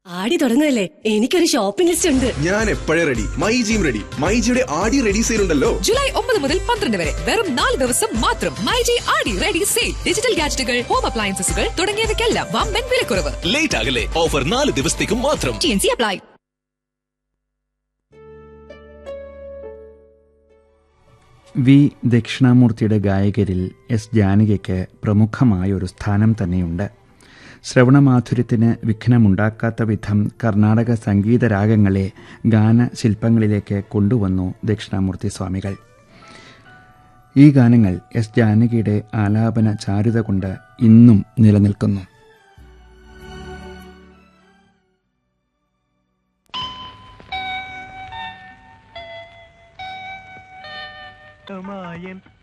ആടി തുടങ്ങുകയല്ലേ, എനിക്കൊരു shopping list ഉണ്ട്. ഞാൻ എപ്പോഴേ റെഡി. മൈജിയും റെഡി. മൈജിയുടെ ആടി റെഡി സെയിൽ ഉണ്ടല്ലോ. ജൂലൈ 9 മുതൽ 12 വരെ വെറും 4 ദിവസം മാത്രം. മൈജി ആടി റെഡി സെയിൽ. ഡിജിറ്റൽ ഗാഡ്ജറ്റുകൾ, ഹോം അപ്ലയൻസസുകൾ തുടങ്ങിയവയ്ക്കെല്ലാം വമ്പൻ വിലക്കുറവ്. ലേറ്റ് ആകല്ലേ, ഓഫർ 4 ദിവസത്തേക്കും മാത്രം. TNC apply. വി ദക്ഷിണാമൂർത്തിയുടെ ഗായകരിൽ എസ് ജാനകിക്ക് പ്രമുഖമായ ഒരു സ്ഥാനം തന്നെയുണ്ട്. ശ്രവണമാധുര്യത്തിന് വിഘ്നമുണ്ടാക്കാത്ത വിധം കർണാടക സംഗീത രാഗങ്ങളെ ഗാനശില്പങ്ങളിലേക്ക് കൊണ്ടുവന്നു ദക്ഷിണാമൂർത്തി സ്വാമികൾ. ഈ ഗാനങ്ങൾ എസ് ജാനകിയുടെ ആലാപന ചാരുത കൊണ്ട് ഇന്നും നിലനിൽക്കുന്നു. മായൻ